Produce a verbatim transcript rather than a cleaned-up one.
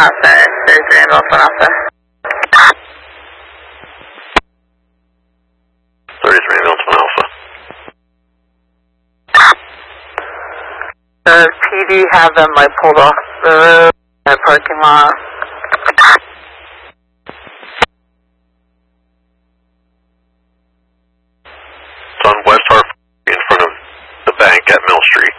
Alpha, there's Randolph one Alpha. thirty-three Randolph one Alpha. Does P D have them like pulled off the road in the parking lot? It's on West Hartford in front of the bank at Mill Street.